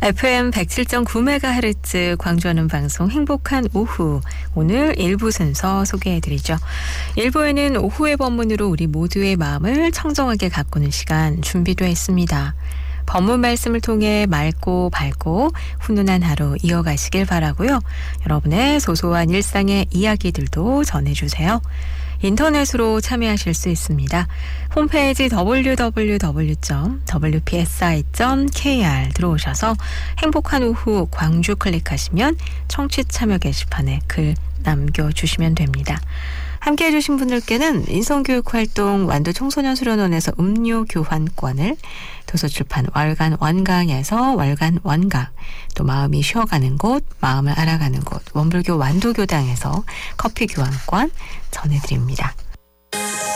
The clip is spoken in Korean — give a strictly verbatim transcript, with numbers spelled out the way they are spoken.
에프엠 백칠 점 구 메가헤르츠 광주하는 방송 행복한 오후. 오늘 일 부 순서 소개해드리죠. 일 부에는 오후의 법문으로 우리 모두의 마음을 청정하게 가꾸는 시간 준비되어 있습니다. 법문 말씀을 통해 맑고 밝고 훈훈한 하루 이어가시길 바라고요. 여러분의 소소한 일상의 이야기들도 전해주세요. 인터넷으로 참여하실 수 있습니다. 홈페이지 더블유 더블유 더블유 점 더블유 피 에스 아이 점 케이 알 들어오셔서 행복한 오후 광주 클릭하시면 청취 참여 게시판에 글 남겨주시면 됩니다. 함께해 주신 분들께는 인성교육활동 완도청소년수련원에서 음료 교환권을, 도서출판 월간 원강에서 월간 원강, 또 마음이 쉬어가는 곳, 마음을 알아가는 곳 원불교 완도교당에서 커피 교환권 전해드립니다.